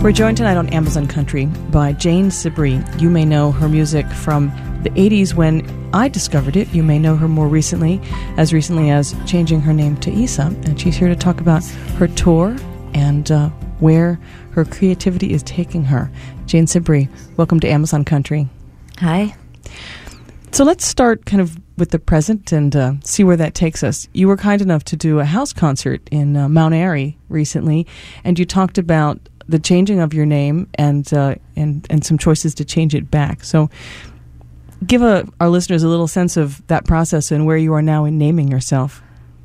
We're joined tonight on Amazon Country by Jane Sibree. You may know her music from the 80s when I discovered it. You may know her more recently as changing her name to Issa. And she's here to talk about her tour and where her creativity is taking her. Jane Sibree, welcome to Amazon Country. Hi. So let's start kind of with the present and see where that takes us. You were kind enough to do a house concert in Mount Airy recently, and you talked about the changing of your name and some choices to change it back. So give our listeners a little sense of that process and where you are now in naming yourself.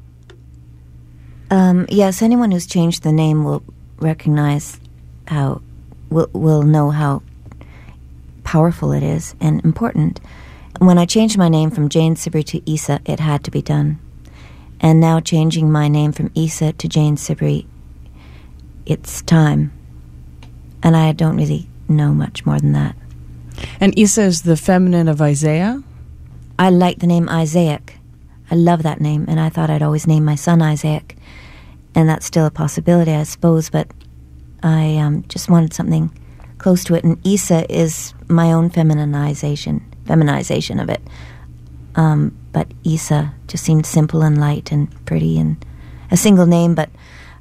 Yes, anyone who's changed the name will recognize will know how powerful it is and important. When I changed my name from Jane Sibree to Issa, it had to be done. And now changing my name from Issa to Jane Sibree, it's time. And I don't really know much more than that. And Issa is the feminine of Isaiah? I like the name Isaac. I love that name, and I thought I'd always name my son Isaac. And that's still a possibility, I suppose, but I just wanted something close to it. And Issa is my own feminization of it. But Issa just seemed simple and light and pretty and a single name, but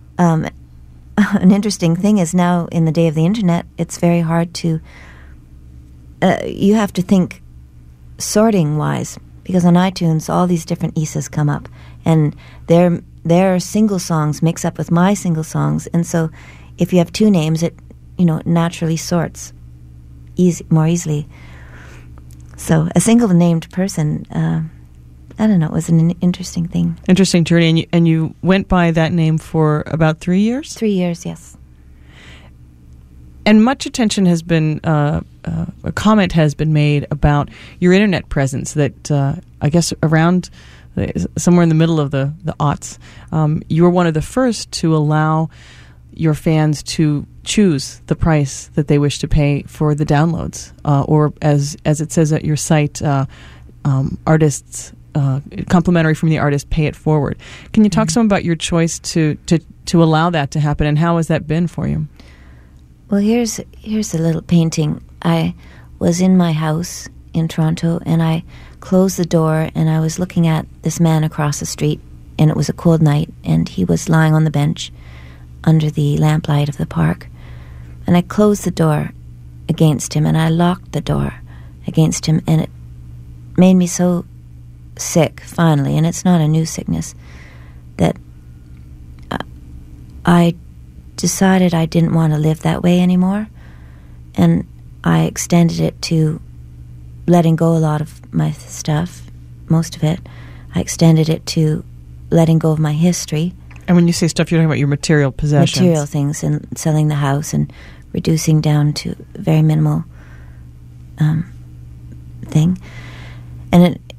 an interesting thing is now in the day of the internet, it's very hard to, you have to think sorting-wise, because on iTunes, all these different Issas come up, and their single songs mix up with my single songs, and so if you have two names, it naturally sorts more easily. So a single-named person, I don't know, it was an interesting thing. Interesting journey. And you went by that name for about 3 years? 3 years, yes. And much attention has been, a comment has been made about your internet presence that, I guess, around somewhere in the middle of the aughts, you were one of the first to allow your fans to choose the price that they wish to pay for the downloads, or as it says at your site, artists... complimentary from the artist, pay it forward. Can you talk some about your choice to allow that to happen, and how has that been for you? Well, here's a little painting. I was in my house in Toronto, and I closed the door, and I was looking at this man across the street, and it was a cold night, and he was lying on the bench under the lamplight of the park. And I closed the door against him, and I locked the door against him, and it made me so sick, finally, and it's not a new sickness, that I decided I didn't want to live that way anymore, and I extended it to letting go a lot of my stuff, most of it. I extended it to letting go of my history. And when you say stuff, you're talking about your material possessions. Material things, and selling the house and reducing down to a very minimal thing. And